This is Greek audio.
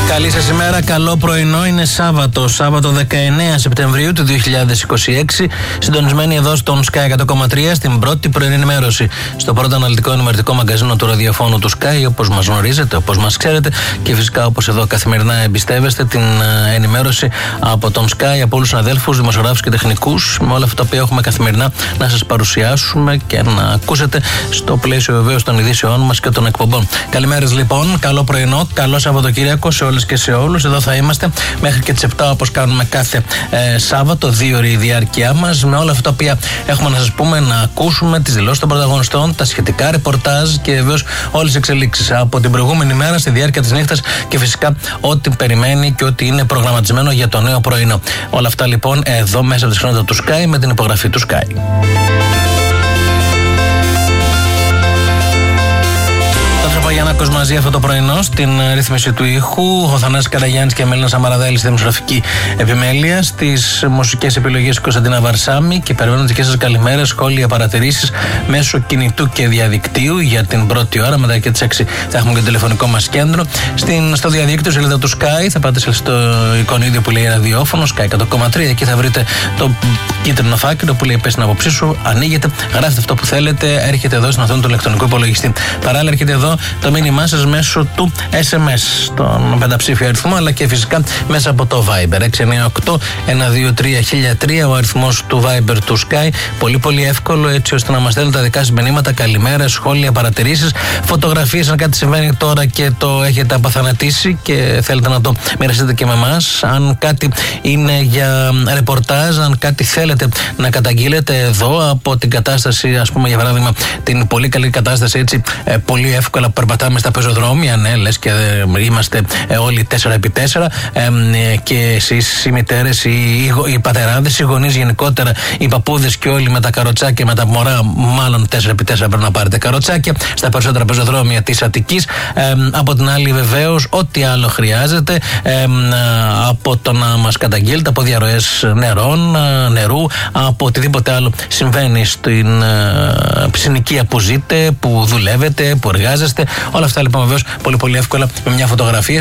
Καλή σας ημέρα, καλό πρωινό. Είναι Σάββατο 19 Σεπτεμβρίου του 2026. Συντονισμένοι εδώ στον Sky 100,3 στην πρώτη πρωινή ενημέρωση. Στο πρώτο αναλυτικό ενημερωτικό μαγκαζίνο του ραδιοφώνου του Sky, όπως μας γνωρίζετε, όπως μας ξέρετε. Και φυσικά όπως εδώ καθημερινά εμπιστεύεστε την ενημέρωση από τον Sky, από όλους τους αδέλφους, δημοσιογράφους και τεχνικούς, με όλα αυτά τα οποία έχουμε καθημερινά να σας παρουσιάσουμε και να ακούσετε στο πλαίσιο βεβαίως των ειδήσεών μας και των εκπομπών. Καλημέρες λοιπόν, καλό πρωινό, καλό Σαββατοκύριακο σε όλες και σε όλους. Εδώ θα είμαστε μέχρι και τις 7 όπως κάνουμε κάθε Σάββατο, 2 ώρες η διάρκεια μας, με όλα αυτά τα οποία έχουμε να σας πούμε, να ακούσουμε τις δηλώσεις των πρωταγωνιστών, τα σχετικά ρεπορτάζ και βεβαίως όλες τις εξελίξεις από την προηγούμενη μέρα στη διάρκεια της νύχτας και φυσικά ό,τι περιμένει και ό,τι είναι προγραμματισμένο για το νέο πρωινό. Όλα αυτά λοιπόν εδώ μέσα από τη συχνότητα του Sky με την υπογραφή του Sky. Γιάννακος μαζί αυτό το πρωινό στην ρύθμιση του ήχου, ο Θανάσης Καραγιάννης και η Μελίνα Σαμαραδέλη στη δημοσιογραφική επιμέλεια, στις μουσικές επιλογές η Κωνσταντίνα Βαρσάμη, και περιμένω τις δικές σας καλημέρες, σχόλια, παρατηρήσεις μέσω κινητού και διαδικτύου για την πρώτη ώρα. Μετά και τις 6 θα έχουμε και το τηλεφωνικό μας κέντρο. Στο διαδίκτυο σελίδα του Sky θα πάτε στο εικονίδιο που λέει ραδιόφωνο, Sky 100,3. Εκεί θα βρείτε το κίτρινο φάκελο που λέει πες την άποψή σου. Ανοίγετε, γράφετε αυτό που θέλετε, έρχεται εδώ στην οθόνη του ηλεκτρονικού υπολογιστή. Παράλληλα έρχεται εδώ το μήνυμά σας μέσω του SMS, τον πενταψήφιο αριθμό, αλλά και φυσικά μέσα από το Viber 698-123-1003, ο αριθμός του Viber του Sky. Πολύ πολύ εύκολο, έτσι ώστε να μας στέλνετε τα δικά σας μηνύματα, καλημέρες, σχόλια, παρατηρήσεις, φωτογραφίες αν κάτι συμβαίνει τώρα και το έχετε απαθανατήσει και θέλετε να το μοιραστείτε και με εμάς. Αν κάτι είναι για ρεπορτάζ, αν κάτι θέλετε να καταγγείλετε εδώ από την κατάσταση, ας πούμε για παράδειγμα την πολύ καλή κατάσταση, έτσι πολύ εύκολα που περπατάμε στα πεζοδρόμια, ναι, λες και είμαστε όλοι 4x4 και εσείς οι μητέρες, οι πατεράδες, οι γονείς γενικότερα, οι παππούδες και όλοι με τα καροτσάκια, με τα μωρά, μάλλον 4x4 πρέπει να πάρετε καροτσάκια στα περισσότερα πεζοδρόμια της Αττικής. Από την άλλη βεβαίως ό,τι άλλο χρειάζεται, από το να μας καταγγείλετε, από διαρροές νερού, από οτιδήποτε άλλο συμβαίνει στην συνοικία που ζείτε, που δουλεύετε, που εργάζεστε. Όλα αυτά λοιπόν βεβαίως πολύ πολύ εύκολα με μια φωτογραφία